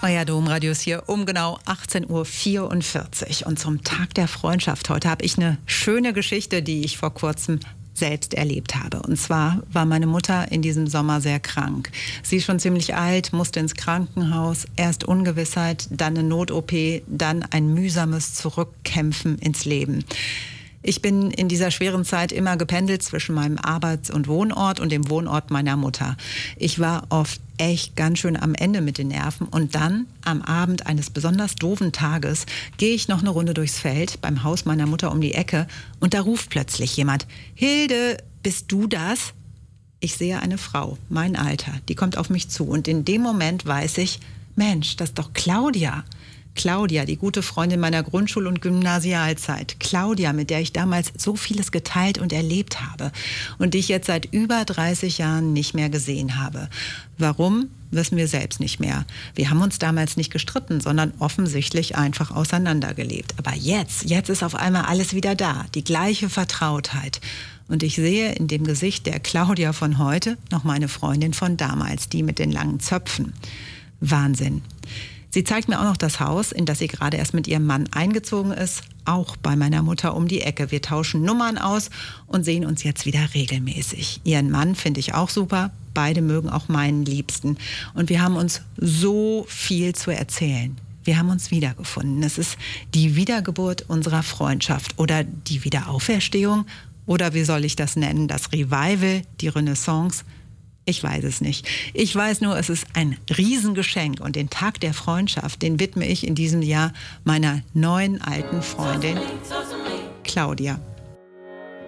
Euer Domradius hier um genau 18:44 Uhr. Und zum Tag der Freundschaft heute habe ich eine schöne Geschichte, die ich vor kurzem selbst erlebt habe. Und zwar war meine Mutter in diesem Sommer sehr krank. Sie ist schon ziemlich alt, musste ins Krankenhaus, erst Ungewissheit, dann eine Not-OP, dann ein mühsames Zurückkämpfen ins Leben. Ich bin in dieser schweren Zeit immer gependelt zwischen meinem Arbeits- und Wohnort und dem Wohnort meiner Mutter. Ich war oft echt ganz schön am Ende mit den Nerven. Und dann, am Abend eines besonders doofen Tages, gehe ich noch eine Runde durchs Feld beim Haus meiner Mutter um die Ecke und da ruft plötzlich jemand: Hilde, bist du das? Ich sehe eine Frau, mein Alter, die kommt auf mich zu. Und in dem Moment weiß ich, Mensch, das ist doch Claudia. Claudia, die gute Freundin meiner Grundschul- und Gymnasialzeit. Claudia, mit der ich damals so vieles geteilt und erlebt habe und die ich jetzt seit über 30 Jahren nicht mehr gesehen habe. Warum, wissen wir selbst nicht mehr. Wir haben uns damals nicht gestritten, sondern offensichtlich einfach auseinandergelebt. Aber jetzt ist auf einmal alles wieder da, die gleiche Vertrautheit. Und ich sehe in dem Gesicht der Claudia von heute noch meine Freundin von damals, die mit den langen Zöpfen. Wahnsinn. Sie zeigt mir auch noch das Haus, in das sie gerade erst mit ihrem Mann eingezogen ist, auch bei meiner Mutter um die Ecke. Wir tauschen Nummern aus und sehen uns jetzt wieder regelmäßig. Ihren Mann finde ich auch super. Beide mögen auch meinen Liebsten. Und wir haben uns so viel zu erzählen. Wir haben uns wiedergefunden. Es ist die Wiedergeburt unserer Freundschaft oder die Wiederauferstehung. Oder wie soll ich das nennen? Das Revival, die Renaissance. Ich weiß es nicht. Ich weiß nur, es ist ein Riesengeschenk und den Tag der Freundschaft, den widme ich in diesem Jahr meiner neuen alten Freundin Claudia.